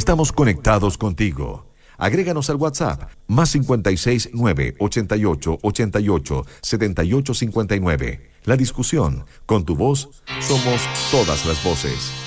Estamos conectados contigo. Agréganos al WhatsApp +56 988 88 78 59. La discusión, con tu voz, somos todas las voces.